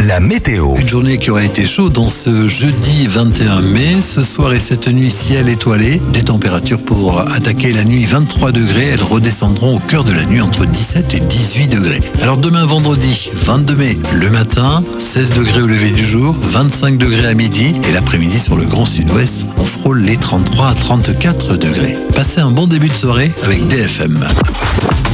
la météo. Une journée qui aura été chaude dans ce jeudi 21 mai. Ce soir et cette nuit, ciel étoilé. Des températures pour attaquer la nuit 23 degrés. Elles redescendront au cœur de la nuit entre 17 et 18 degrés. Alors demain vendredi 22 mai, le matin, 16 degrés au lever du jour, 25 degrés à midi. Et l'après-midi sur le Grand Sud-Ouest, on frôle les 33 à 34 degrés. Passez un bon début de soirée avec DFM.